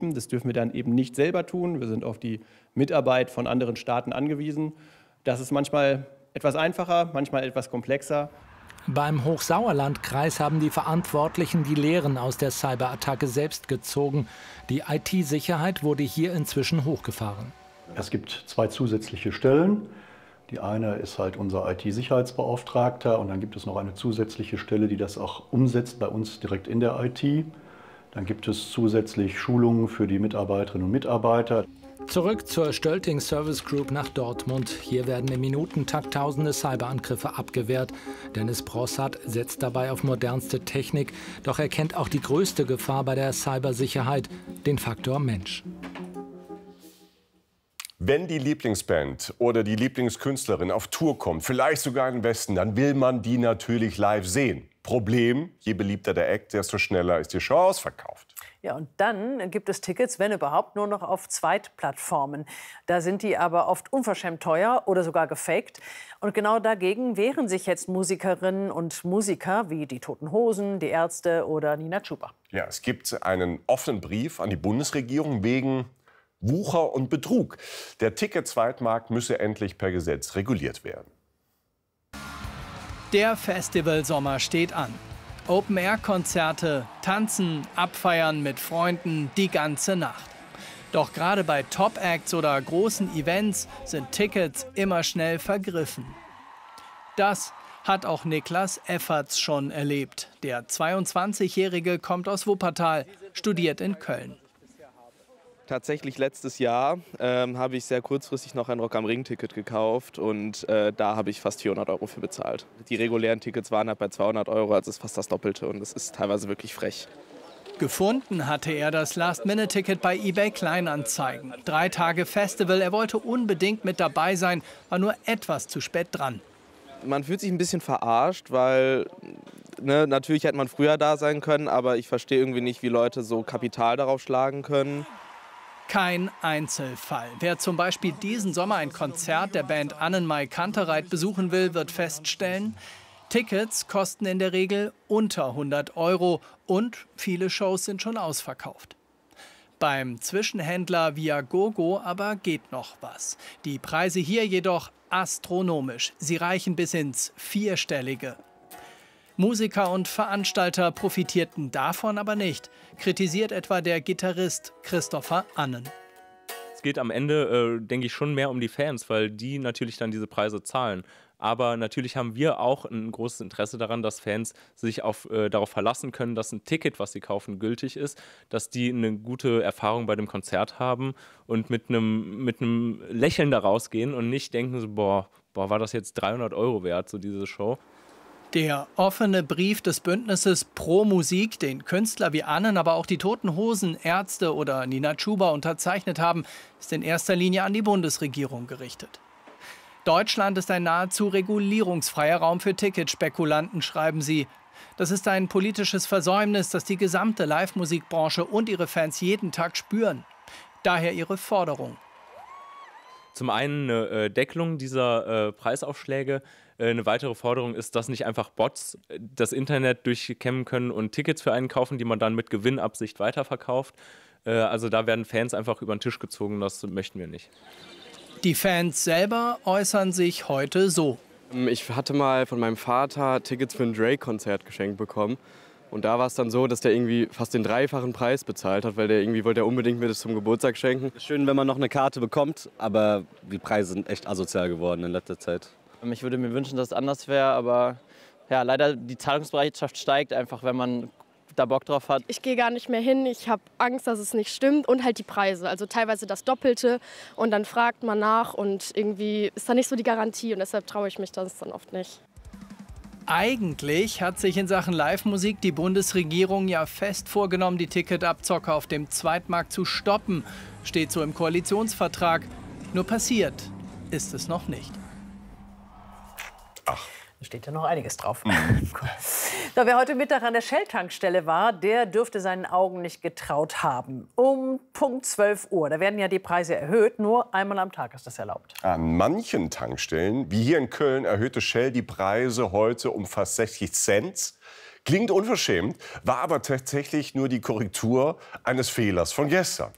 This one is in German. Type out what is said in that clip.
Das dürfen wir dann eben nicht selber tun. Wir sind auf die Mitarbeit von anderen Staaten angewiesen. Das ist manchmal etwas einfacher, manchmal etwas komplexer. Beim Hochsauerlandkreis haben die Verantwortlichen die Lehren aus der Cyberattacke selbst gezogen. Die IT-Sicherheit wurde hier inzwischen hochgefahren. Es gibt 2 zusätzliche Stellen. Die eine ist halt unser IT-Sicherheitsbeauftragter und dann gibt es noch eine zusätzliche Stelle, die das auch umsetzt bei uns direkt in der IT. Dann gibt es zusätzlich Schulungen für die Mitarbeiterinnen und Mitarbeiter. Zurück zur Stölting Service Group nach Dortmund. Hier werden im Minutentakt tausende Cyberangriffe abgewehrt. Dennis Brossard setzt dabei auf modernste Technik. Doch er kennt auch die größte Gefahr bei der Cybersicherheit, den Faktor Mensch. Wenn die Lieblingsband oder die Lieblingskünstlerin auf Tour kommt, vielleicht sogar in den Westen, dann will man die natürlich live sehen. Problem, je beliebter der Act, desto schneller ist die Show ausverkauft. Ja, und dann gibt es Tickets, wenn überhaupt, nur noch auf Zweitplattformen. Da sind die aber oft unverschämt teuer oder sogar gefaked. Und genau dagegen wehren sich jetzt Musikerinnen und Musiker wie die Toten Hosen, die Ärzte oder Nina Chuba. Ja, es gibt einen offenen Brief an die Bundesregierung wegen Wucher und Betrug. Der Ticket-Zweitmarkt müsse endlich per Gesetz reguliert werden. Der Festivalsommer steht an. Open-Air-Konzerte, tanzen, abfeiern mit Freunden die ganze Nacht. Doch gerade bei Top-Acts oder großen Events sind Tickets immer schnell vergriffen. Das hat auch Niklas Efferts schon erlebt. Der 22-Jährige kommt aus Wuppertal, studiert in Köln. Tatsächlich letztes Jahr habe ich sehr kurzfristig noch ein Rock am Ring-Ticket gekauft und da habe ich fast 400 € für bezahlt. Die regulären Tickets waren halt bei 200 €, also ist fast das Doppelte und das ist teilweise wirklich frech. Gefunden hatte er das Last-Minute-Ticket bei eBay Kleinanzeigen. 3 Tage Festival, er wollte unbedingt mit dabei sein, war nur etwas zu spät dran. Man fühlt sich ein bisschen verarscht, weil natürlich hätte man früher da sein können, aber ich verstehe irgendwie nicht, wie Leute so Kapital darauf schlagen können. Kein Einzelfall. Wer zum Beispiel diesen Sommer ein Konzert der Band Annenmai Kantereit besuchen will, wird feststellen, Tickets kosten in der Regel unter 100 € und viele Shows sind schon ausverkauft. Beim Zwischenhändler Viagogo aber geht noch was. Die Preise hier jedoch astronomisch. Sie reichen bis ins Vierstellige. Musiker und Veranstalter profitierten davon aber nicht, kritisiert etwa der Gitarrist Christopher Annen. Es geht am Ende, denke ich, schon mehr um die Fans, weil die natürlich dann diese Preise zahlen. Aber natürlich haben wir auch ein großes Interesse daran, dass Fans sich darauf verlassen können, dass ein Ticket, was sie kaufen, gültig ist, dass die eine gute Erfahrung bei dem Konzert haben und mit einem Lächeln da rausgehen und nicht denken so, boah, war das jetzt 300 € wert, so diese Show. Der offene Brief des Bündnisses Pro Musik, den Künstler wie Annen, aber auch die Toten Hosen, Ärzte oder Nina Chuba unterzeichnet haben, ist in erster Linie an die Bundesregierung gerichtet. Deutschland ist ein nahezu regulierungsfreier Raum für Ticketspekulanten, schreiben sie. Das ist ein politisches Versäumnis, das die gesamte Live-Musikbranche und ihre Fans jeden Tag spüren. Daher ihre Forderung. Zum einen eine Deckelung dieser Preisaufschläge. Eine weitere Forderung ist, dass nicht einfach Bots das Internet durchkämmen können und Tickets für einen kaufen, die man dann mit Gewinnabsicht weiterverkauft. Also da werden Fans einfach über den Tisch gezogen, das möchten wir nicht. Die Fans selber äußern sich heute so. Ich hatte mal von meinem Vater Tickets für ein Drake-Konzert geschenkt bekommen. Und da war es dann so, dass der irgendwie fast den 3-fachen Preis bezahlt hat, weil der irgendwie wollte er unbedingt mir das zum Geburtstag schenken. Schön, wenn man noch eine Karte bekommt, aber die Preise sind echt asozial geworden in letzter Zeit. Ich würde mir wünschen, dass es anders wäre, aber ja, leider die Zahlungsbereitschaft steigt einfach, wenn man da Bock drauf hat. Ich gehe gar nicht mehr hin, ich habe Angst, dass es nicht stimmt und halt die Preise, also teilweise das Doppelte und dann fragt man nach und irgendwie ist da nicht so die Garantie und deshalb traue ich mich das dann oft nicht. Eigentlich hat sich in Sachen Live-Musik die Bundesregierung ja fest vorgenommen, die Ticketabzocke auf dem Zweitmarkt zu stoppen. Steht so im Koalitionsvertrag. Nur passiert ist es noch nicht. Ach. Da steht ja noch einiges drauf. So, wer heute Mittag an der Shell-Tankstelle war, der dürfte seinen Augen nicht getraut haben. Um Punkt 12 Uhr, da werden ja die Preise erhöht, nur einmal am Tag ist das erlaubt. An manchen Tankstellen, wie hier in Köln, erhöhte Shell die Preise heute um fast 60 Cent. Klingt unverschämt, war aber tatsächlich nur die Korrektur eines Fehlers von gestern.